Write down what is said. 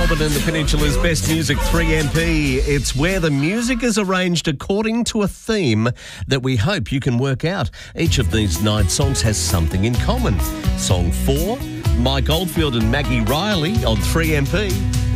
Melbourne and the Peninsula's best music, 3MP. It's where the music is arranged according to a theme that we hope you can work out. Each of these 9 songs has something in common. Song 4, Mike Oldfield and Maggie Riley on 3MP.